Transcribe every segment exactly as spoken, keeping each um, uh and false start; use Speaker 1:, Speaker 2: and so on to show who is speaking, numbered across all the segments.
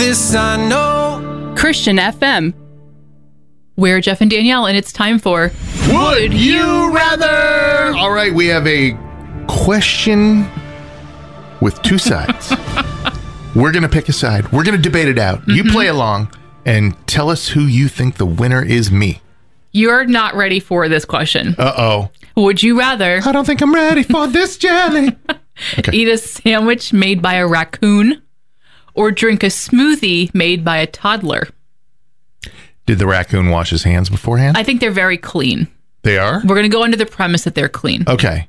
Speaker 1: this I know.
Speaker 2: Christian F M. We're Jeff and Danielle, and it's time for
Speaker 3: Would You Rather? All right, we have a question with two sides. We're going to pick a side. We're going to debate it out. Mm-hmm. You play along and tell us who you think the winner is. Me.
Speaker 2: You're not ready for this question.
Speaker 3: Uh-oh.
Speaker 2: Would you rather...
Speaker 3: I don't think I'm ready for this journey. Okay.
Speaker 2: Eat a sandwich made by a raccoon or drink a smoothie made by a toddler?
Speaker 3: Did the raccoon wash his hands beforehand?
Speaker 2: I think they're very clean.
Speaker 3: They are?
Speaker 2: We're going to go under the premise that they're clean.
Speaker 3: Okay.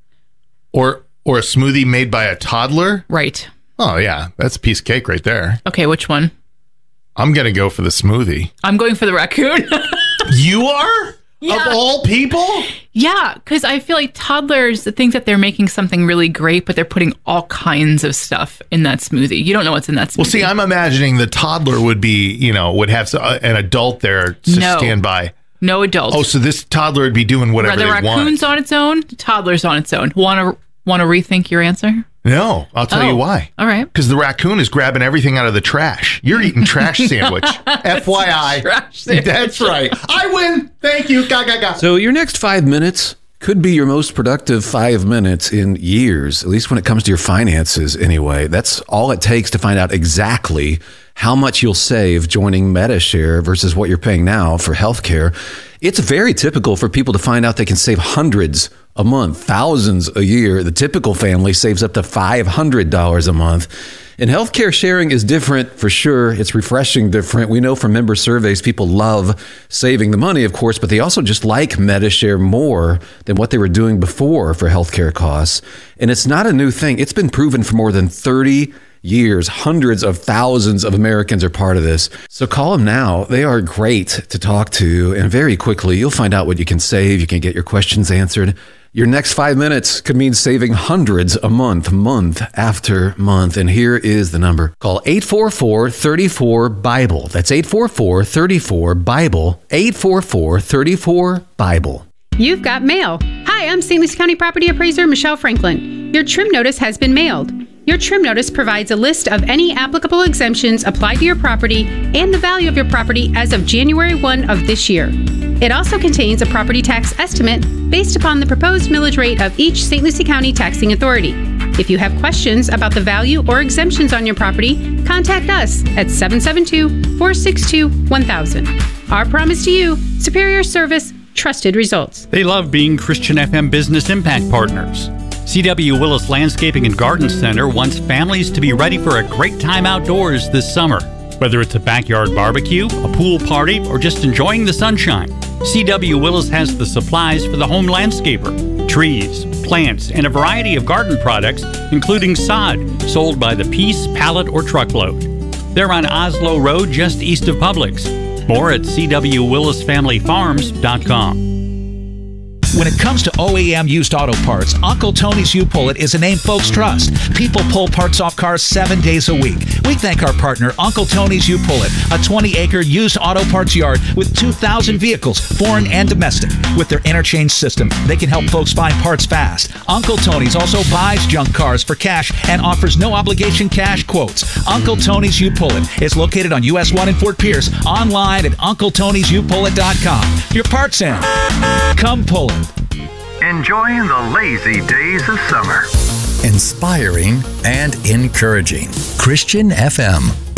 Speaker 3: Or or a smoothie made by a toddler?
Speaker 2: Right.
Speaker 3: Oh, yeah. That's a piece of cake right there.
Speaker 2: Okay, which one?
Speaker 3: I'm going to go for the smoothie.
Speaker 2: I'm going for the raccoon.
Speaker 3: You are? Yeah. Of all people?
Speaker 2: Yeah, because I feel like toddlers think that they're making something really great, but they're putting all kinds of stuff in that smoothie. You don't know what's in that smoothie.
Speaker 3: Well, see, I'm imagining the toddler would be, you know, would have an adult there to
Speaker 2: no.
Speaker 3: stand by.
Speaker 2: No adult.
Speaker 3: Oh, so this toddler would be doing whatever
Speaker 2: the
Speaker 3: they want.
Speaker 2: The raccoon's on its own, the toddler's on its own. Want to want to rethink your answer?
Speaker 3: No, I'll tell
Speaker 2: oh,
Speaker 3: you why.
Speaker 2: All right.
Speaker 3: Because the raccoon is grabbing everything out of the trash. You're eating trash sandwich. F Y I.
Speaker 2: Trash sandwich.
Speaker 3: That's right. I win. Thank you. Ga, ga, ga.
Speaker 4: So your next five minutes could be your most productive five minutes in years, at least when it comes to your finances anyway. That's all it takes to find out exactly how much you'll save joining MediShare versus what you're paying now for healthcare. It's very typical for people to find out they can save hundreds a month, thousands a year. The typical family saves up to five hundred dollars a month. And healthcare sharing is different for sure. It's refreshing different. We know from member surveys, people love saving the money, of course, but they also just like MediShare more than what they were doing before for healthcare costs. And it's not a new thing. It's been proven for more than thirty years. Hundreds of thousands of Americans are part of this. So call them now. They are great to talk to. And very quickly, you'll find out what you can save. You can get your questions answered. Your next five minutes could mean saving hundreds a month, month after month. And here is the number. Call eight four four, three four, BIBLE. That's eight four four, three four, BIBLE. eight four four, three four, BIBLE.
Speaker 5: You've got mail. Hi, I'm Saint Lucie County Property Appraiser Michelle Franklin. Your trim notice has been mailed. Your trim notice provides a list of any applicable exemptions applied to your property and the value of your property as of January first of this year. It also contains a property tax estimate based upon the proposed millage rate of each Saint Lucie County taxing authority. If you have questions about the value or exemptions on your property, contact us at seven seven two, four six two, one thousand. Our promise to you, superior service, trusted results.
Speaker 6: They love being Christian F M Business Impact Partners. C W Willis Landscaping and Garden Center wants families to be ready for a great time outdoors this summer. Whether it's a backyard barbecue, a pool party, or just enjoying the sunshine, C W Willis has the supplies for the home landscaper. Trees, plants, and a variety of garden products, including sod, sold by the piece, pallet, or truckload. They're on Oslo Road, just east of Publix. More at c w willis family farms dot com.
Speaker 7: When it comes to O E M used auto parts, Uncle Tony's U-Pull-It is a name folks trust. People pull parts off cars seven days a week. We thank our partner, Uncle Tony's U-Pull-It, a twenty-acre used auto parts yard with two thousand vehicles, foreign and domestic. With their interchange system, they can help folks find parts fast. Uncle Tony's also buys junk cars for cash and offers no-obligation cash quotes. Uncle Tony's U-Pull-It is located on U S one in Fort Pierce, online at uncle tonys u pull it dot com. Your parts in. Come pull it.
Speaker 8: Enjoying the lazy days of summer.
Speaker 9: Inspiring and encouraging. Christian F M.